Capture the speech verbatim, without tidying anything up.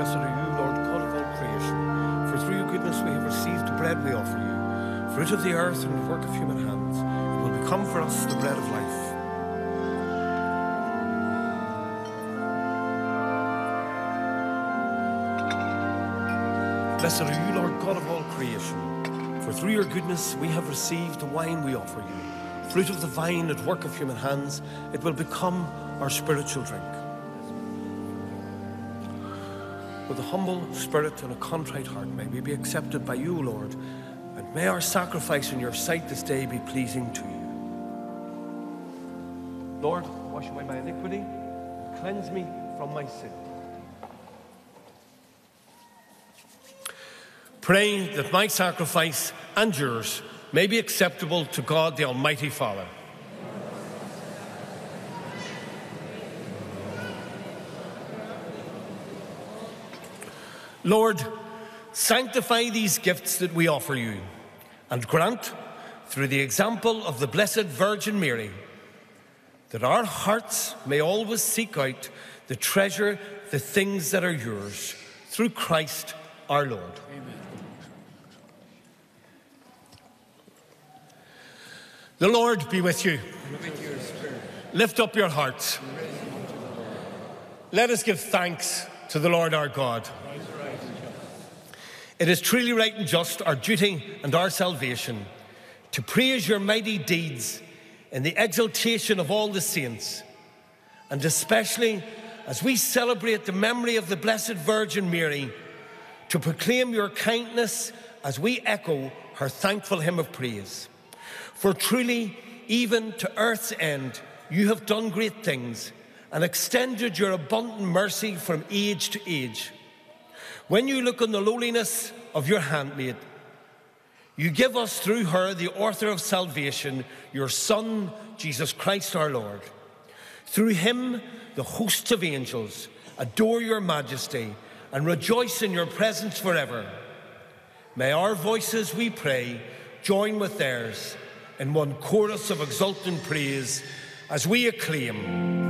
Blessed are you, Lord God of all creation, for through your goodness we have received the bread we offer you, fruit of the earth and the work of human hands. It will become for us the bread of life. Blessed are you, Lord God of all creation, for through your goodness we have received the wine we offer you, fruit of the vine at work of human hands. It will become our spiritual drink. With a humble spirit and a contrite heart may we be accepted by you, Lord, and may our sacrifice in your sight this day be pleasing to you. Lord, wash away my iniquity and cleanse me from my sin. Pray that my sacrifice and yours may be acceptable to God the Almighty Father. Lord, sanctify these gifts that we offer you, and grant, through the example of the Blessed Virgin Mary, that our hearts may always seek out the treasure, the things that are yours, through Christ our Lord. Amen. The Lord be with you. And with your spirit. Lift up your hearts. Let us give thanks to the Lord our God. It is truly right and just, our duty and our salvation, to praise your mighty deeds in the exaltation of all the saints, and especially as we celebrate the memory of the Blessed Virgin Mary, to proclaim your kindness as we echo her thankful hymn of praise. For truly, even to earth's end, you have done great things and extended your abundant mercy from age to age. When you look on the lowliness of your handmaid, you give us through her, the author of salvation, your Son, Jesus Christ our Lord. Through him, the hosts of angels adore your majesty and rejoice in your presence forever. May our voices, we pray, join with theirs in one chorus of exultant praise as we acclaim.